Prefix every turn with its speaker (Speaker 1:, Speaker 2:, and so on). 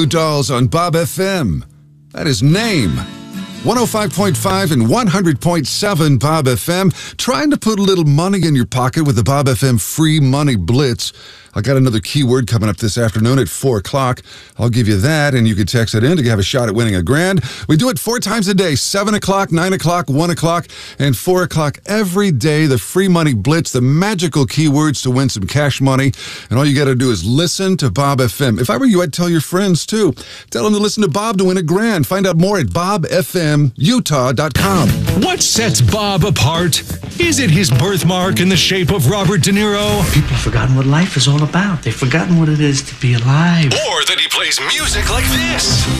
Speaker 1: Dolls on Bob FM. That is Name. 105.5 and 100.7 Bob FM. Trying to put a little money in your pocket with the Bob FM Free Money Blitz. I got another keyword coming up this afternoon at 4 o'clock. I'll give you that, and you can text it in to have a shot at winning $1,000. We do it 4 times a day, 7 o'clock, 9 o'clock, 1 o'clock, and 4 o'clock every day. The Free Money Blitz, the magical keywords to win some cash money. And all you got to do is listen to Bob FM. If I were you, I'd tell your friends, too. Tell them to listen to Bob to win $1,000. Find out more at bobfmutah.com.
Speaker 2: What sets Bob apart? Is it his birthmark in the shape of Robert De Niro?
Speaker 3: People have forgotten what life is all about. They've forgotten what it is to be alive.
Speaker 2: Or that he plays music like this?